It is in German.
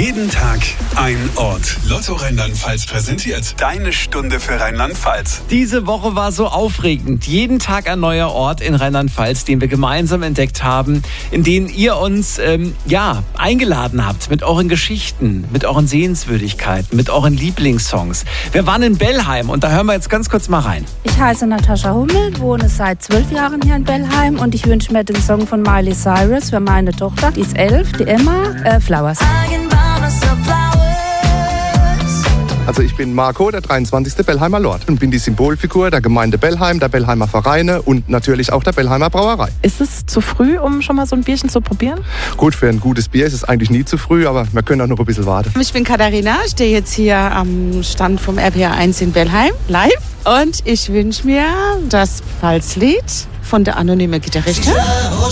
Jeden Tag ein Ort. Lotto Rheinland-Pfalz präsentiert deine Stunde für Rheinland-Pfalz. Diese Woche war so aufregend. Jeden Tag ein neuer Ort in Rheinland-Pfalz, den wir gemeinsam entdeckt haben, in den ihr uns eingeladen habt mit euren Geschichten, mit euren Sehenswürdigkeiten, mit euren Lieblingssongs. Wir waren in Bellheim und da hören wir jetzt ganz kurz mal rein. Ich heiße Natascha Hummel, wohne seit 12 Jahren hier in Bellheim und ich wünsche mir den Song von Miley Cyrus für meine Tochter. Die ist 11, die Emma, Flowers. Also ich bin Marco, der 23. Bellheimer Lord und bin die Symbolfigur der Gemeinde Bellheim, der Bellheimer Vereine und natürlich auch der Bellheimer Brauerei. Ist es zu früh, um schon mal so ein Bierchen zu probieren? Gut, für ein gutes Bier ist es eigentlich nie zu früh, aber wir können auch noch ein bisschen warten. Ich bin Katharina, stehe jetzt hier am Stand vom RPR1 in Bellheim, live. Und ich wünsche mir das Pfalzlied von der anonymen Gitarristin.